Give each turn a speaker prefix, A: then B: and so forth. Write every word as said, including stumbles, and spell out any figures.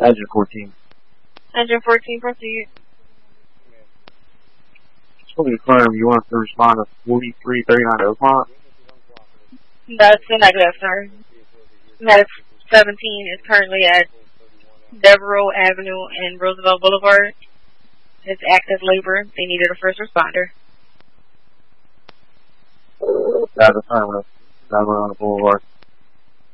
A: Engine fourteen.
B: Engine fourteen, proceed.
A: Just want to confirm you want to respond to forty-three thirty-nine Oakmont?
B: That's a negative, sir. Medic seventeen is currently at Devereaux Avenue and Roosevelt Boulevard. It's active labor. They needed a first responder.
A: That's affirmative. Devereaux on the Boulevard.